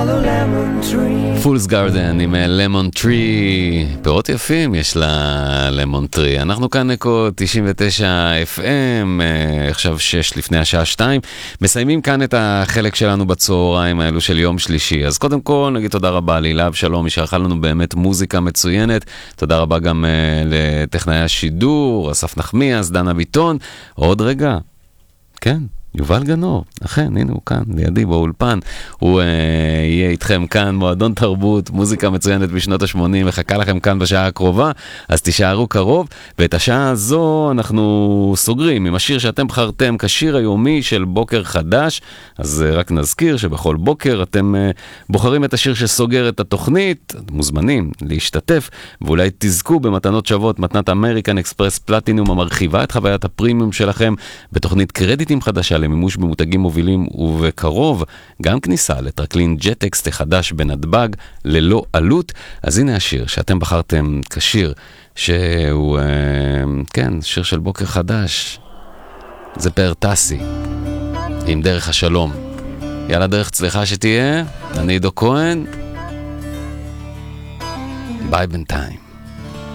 פולס גארדן עם למון טרי, פירות יפים יש לה למון טרי. אנחנו כאן אקו 99 FM, עכשיו 6 לפני השעה 2, מסיימים כאן את החלק שלנו בצהריים האלו של יום שלישי. אז קודם כל נגיד תודה רבה לאילב שלום, שערכה לנו באמת מוזיקה מצוינת. תודה רבה גם לטכנאי השידור, אסף נחמיאס, דנה ביטון. עוד רגע, כן, יובל גנור, אכן, הנה הוא כאן, לידי באולפן, הוא יהיה איתכם כאן, מועדון תרבות, מוזיקה מצוינת בשנות ה-80, מחכה לכם כאן בשעה הקרובה, אז תישארו קרוב, ואת השעה הזו אנחנו סוגרים עם השיר שאתם בחרתם כשיר היומי של בוקר חדש, אז רק נזכיר שבכל בוקר אתם בוחרים את השיר שסוגר את התוכנית, מוזמנים להשתתף, ואולי תזכו במתנות שוות, מתנת אמריקן אקספרס פלטינום המרחיבה את חוויית הפרימיום שלכם, בתוכנית קרדיטים חדשה למימוש במותגים מובילים, ובקרוב גם כניסה לטרקלין ג'טקסט החדש בנתב"ג ללא עלות. אז הנה השיר שאתם בחרתם כשיר, שהוא כן, שיר של בוקר חדש, זה פארטסי עם דרך השלום. יאללה, דרך צליחה שתהיה. אני עידו כהן, ביי בינתיים.